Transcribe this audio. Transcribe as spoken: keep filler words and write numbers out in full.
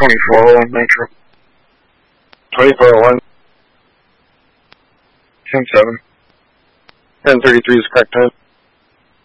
twenty-four oh one Metro. twenty-four oh one. ten seven. ten thirty-three is correct time.